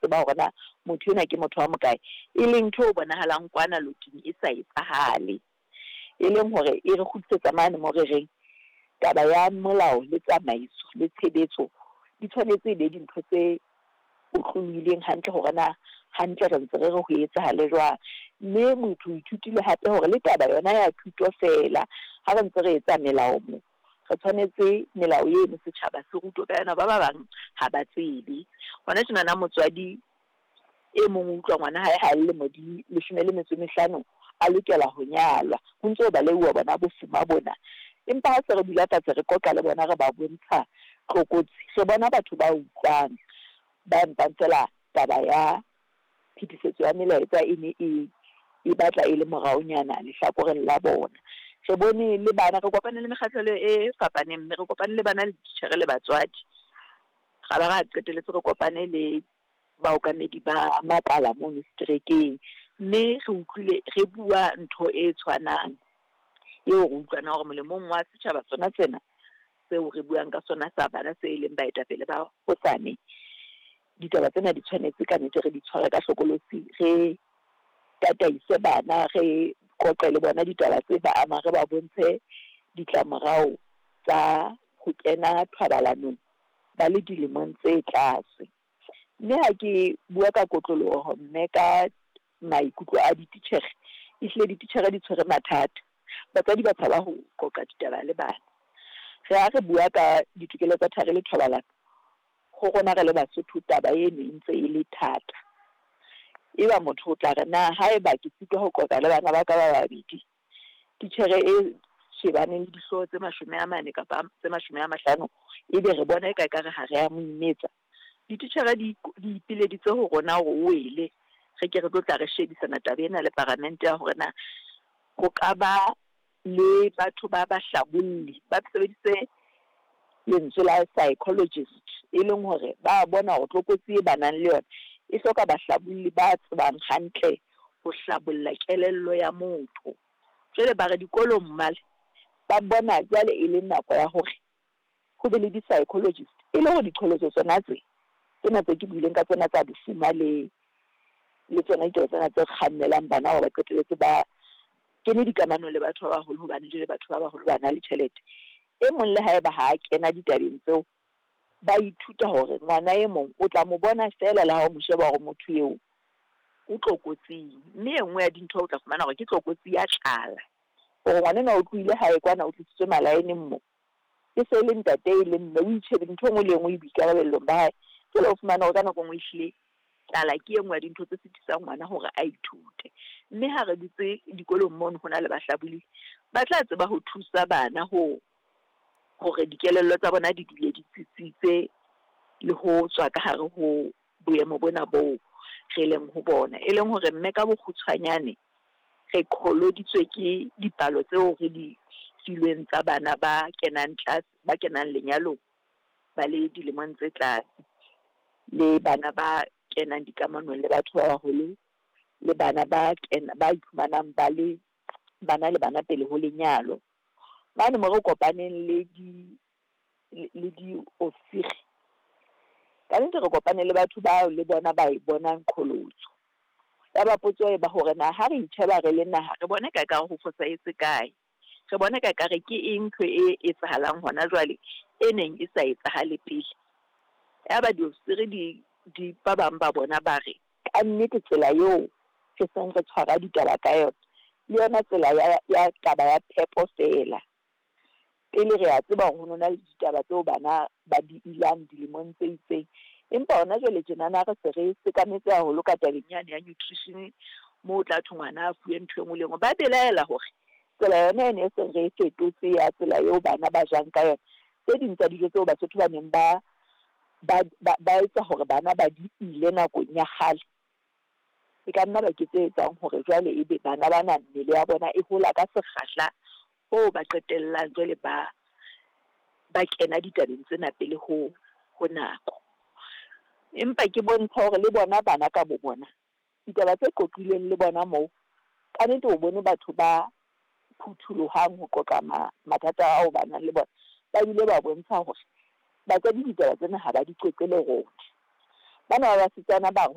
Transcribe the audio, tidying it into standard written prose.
tseba hore na motho ena ke motho wa mokae, e leng ntho o bonahalang kwana loting e sa etsahale, e leng hore e re kgutlisetsa mane mo re reng taba ya molao le tsamaiso le tshebetso di tshwanetse be dintho tse otlolohileng hantle hore na hantle re ntse re re ho etsahale jwang. Mme motho o ithutile hape hore le taba yona ya thuto fela ha re ntse re etsa melao mo re tshwanetse melao eno setjhaba se rutwe ka yona, ba bang ha ba tsebe. Hona tjena motswadi e mong utlwa ngwana hae ha le mo di 15 a lokela ho nyalwa, ho ntse ba leuwa bona bofuma bona, empa ha se re dula fatshe re qoqa le bona re ba bontsha tlokotsi, re bona batho ba utlwang ba mpang fela taba ya phetisetso ya melaetsa e ne e batla e le moraonyana lehlakoreng la bona. Re bone le bana, re kopane le mekgahlelo e fapaneng, mme re kopane le bana le ditjhere le batswadi, ga ba qeteletse re kopane le baokamedi ba mapala mo streekeng, mme re utlwile re bua ntho e tshwanang eo re utlwana hore molemong wa setjhaba sona tsena seo re buang ka sona sa bana se leng baetapele ba hosane. Ditaba tsena di tshwanetse ka nnete re di tshware ka hlokolosi, re tataise bana, re qoqe le bona ditaba tse ba ama, re ba bontshe ditlamorao tsa ho kena thobalanong ba le dilemong tse tlase. Mme ha ke bua ka kotloloho mme ka maikutlo a dititjhere, ehlile dititjhere di tshwere mathata, batswadi ba tshaba ho qoqa ditaba le bana. Re ha re bua ka ditokelo tsa thari le thobalano, ho rona re le Basotho taba eno e ntse e le thata. Eba motho o tla re na haeba ke sitwa ho qoqa le bana ba ka ba babedi, titjhere e shebaneng le dihlooho tse 40 kapa tse 50, ebe re bona eka re ha re a mo imetsa. Dititjhere di ipileditse ho rona hore o ele re ke re tlo tla re shebisana taba ena le parlamente ya hore na ho ka ba le batho ba bahlabolli ba sebeditse lentswe la psychologist, e leng hore ba bona hore tlokotsi e banang le yona e hloka bahlabolli ba tsebang hantle ho hlabolla kelello ya motho. Jwale ba re dikolong mmale ba bona jwale e le nako ya hore ho be le di-psychologist, e le hore diqholotso tsona tsena tse ke buileng ka tsona tsa bofuma le tsona ditaba tsena tse kgannelang bana hore ba qeteletse ba kene dikamanong le batho ba baholo, hobane jwale batho ba baholo ba na le tjhelete. E mong le haeba ha a kena ditabeng tseo, ba ithuta hore ngwana e mong o tla mo bona fela le ha o mo sheba hore motho eo o tlokotsing, mme e nngwe ya dintho o tla fumana hore ke tlokotsi ya tlala, hore ngwanena o tlohile hae kwana o tlisitswe malaeneng mo, e se le ntate e le mme o itjhebe ntho e nngwe le enngwe e boikarabellong ba hae. Jwale o fumana hore ka nako nngwe ehlile tlala ke e nngwe ya dintho tse sitisang ngwana hore a ithute. Mme ha re dutse dikolong mono ho na le bahlabuli, ba tla tseba ho thusa bana hore dikelello tsa bona di dule di tsitsitse le ho tswa ka hare ho boemo bona boo re leng ho bona, e leng hore mme ka bokgutshwanyane re qholoditswe ke dipalo tseo re di filweng tsa bana ba kenang lenyalong ba le dilemong tse tlase, le bana ba kenang dikamanong le batho ba baholo, le bana ba iphumanang ba le bana le bana pele ho lenyalo. Mane mo re kopaneng le di-ofiri, ka nnete re kopane le batho ba le bona ba e bonang qholotso ya bapotso e ba hore na ha re itjheba re le naha, re bone ka ho fosahetse kae, re bone ka re ke eng ntho e etsahalang hona jwale e neng e sa etsahale pele. Ya ba di-ofiri di ba bang ba bona ba re ka nnete tsela eo re seng re tshwara ditaba ka yona le yona tsela ya taba ya phepo fela. Pele re a tseba hore ho na le ditaba tseo bana ba di ilang dilemong tse itseng, empa hona jwale tjenana re se re sekametse haholo ka tabeng yane ya nutrition, moo tla thwe ngwana a fuwe ntho e nngwe le nngwe. Ba belaela hore tsela yona ene e seng re e fetotse ya tsela eo bana ba jang ka yona. Tse ding tsa dijo tseo Basotho ba neng ba etsa hore bana ba di ile nakong ya kgale, e ka nna ba ke tse etsang hore jwale ebe bana ba na mmele ya bona e hola ka sekgahla ho ba qetellang jwale ba kena ditabeng tsena pele ho nako. Empa ke bontsha hore le bona bana ka bo bona ditaba tse qoqilweng le bona moo, ka nnete o bone batho ba phuthulohang ho qoqa mathata ao ba nang le bona, ba bile ba bontsha hore batswadi ditaba tsena ha ba di qoqele rona. Bana ba basetsana ba